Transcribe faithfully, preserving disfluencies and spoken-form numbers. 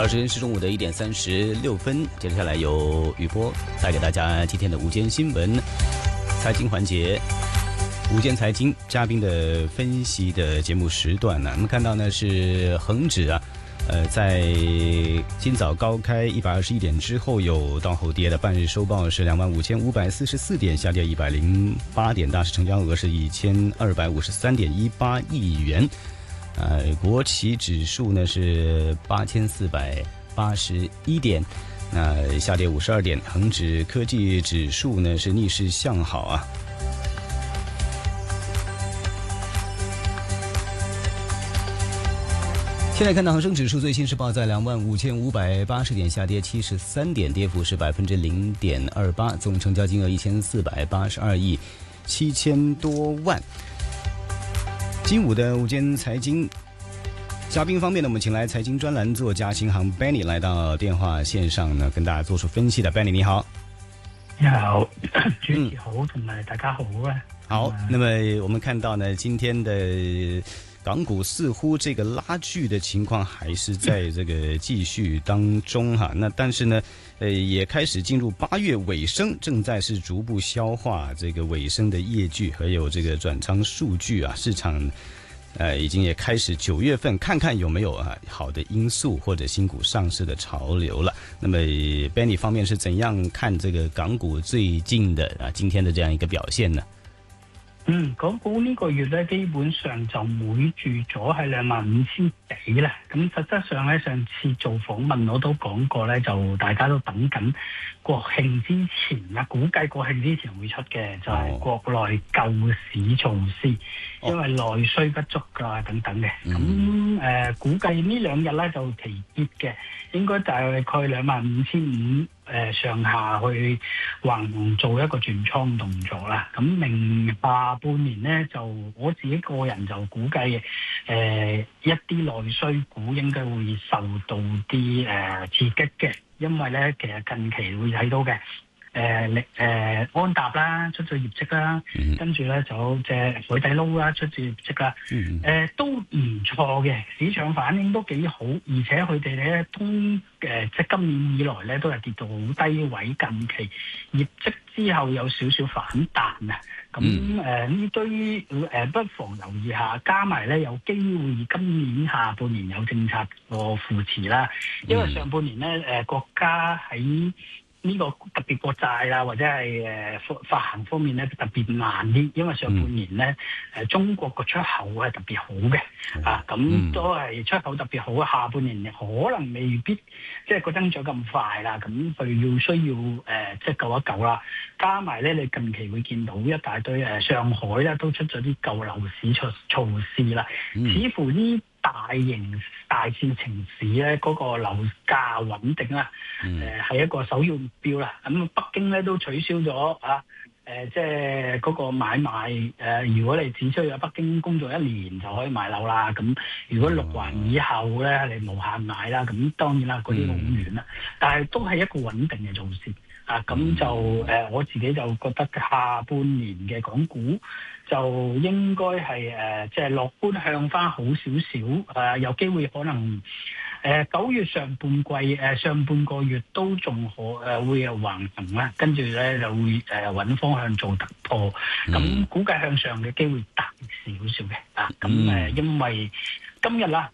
而时间是中午的一点三十六分，接下来由雨波带给大家今天的午间新闻财经环节。午间财经嘉宾的分析的节目时段呢，我们看到呢是恒指啊，呃，在今早高开一百二十一点之后有到后跌的，半日收报是两万五千五百四十四点，下跌一百零八点，大市成交额是一千二百五十三点一八亿元。呃，国企指数呢是八千四百八十一点，那下跌五十二点。恒指科技指数呢是逆势向好啊。现在看到恒生指数最新是报在两万五千五百八十点，下跌七十三点，跌幅是百分之零点二八，总成交金额一千四百八十二亿七千多万。今午的午间财经嘉宾方面呢，我们请来财经专栏作家新航 Benny 来到电话线上呢，跟大家做出分析的。Benny 你好。 你好，主持好，同埋大家好啊。 好，那么我们看到呢，今天的港股似乎这个拉锯的情况还是在这个继续当中哈，那但是呢，呃，也开始进入八月尾声，正在是逐步消化这个尾声的业绩，还有这个转仓数据啊，市场呃已经也开始九月份看看有没有啊好的因素或者新股上市的潮流了。那么 Benny 方面是怎样看这个港股最近的啊今天的这样一个表现呢？ 嗯，港股呢個月咧，基本上就每住咗喺兩萬五千幾啦。咁實質上咧，上次做訪問我都講過咧，就大家都等緊國慶之前啦，估計國慶之前會出嘅，就係、是、國內救市措施，因為內需不足啊等等嘅。咁誒、呃，估計呢兩日咧就期結嘅，應該大概兩萬五千五。誒上下去橫做一個轉倉動作啦，咁明下半年呢，就我自己個人就估計誒、呃、一啲內需股應該會受到啲誒、呃、刺激嘅，因為咧其實近期會睇到嘅。誒力誒安踏啦出咗業績啦，嗯、跟住咧就隻海底撈啦出咗業績啦，誒、嗯呃、都唔錯嘅，市場反應都幾好，而且佢哋咧通誒、呃、即係今年以來咧都係跌到好低位，近期業績之後有少少反彈啊，咁誒呢堆誒不妨留意下，加埋咧有機會今年下半年有政策個扶持啦，因為上半年咧誒、呃、國家喺呢個特別國債啦，或者係誒發行方面咧特別慢啲，因為上半年咧誒、嗯、中國個出口係特別好嘅，嗯、啊咁都係出口特別好，下半年可能未必即係個增長咁快啦，咁佢要需要誒、呃、即係救一救啦。加埋咧，你近期會見到一大堆誒上海咧都出咗啲救樓市措措施啦，嗯、似乎呢大型大市城市咧嗰、那個樓價穩定啦，誒係、呃、一個首要目標啦。咁北京咧都取消咗啊，誒、呃、即係嗰個買賣誒、呃，如果你只需要喺北京工作一年就可以買樓啦。咁如果六環以後咧，你無限買啦。咁當然啦，嗰啲好遠啦，但係都係一個穩定嘅措施。啊，咁就誒、呃，我自己就覺得下半年嘅港股就應該係誒，即係樂觀向翻好少少，誒、呃、有機會可能誒九、呃、月上半季誒、呃、上半個月都仲可誒、呃、會有橫行啦，跟住咧就會誒揾、呃、方向做突破，咁、嗯、估計向上嘅機會大少少嘅，啊，咁誒、呃、因為今日啦。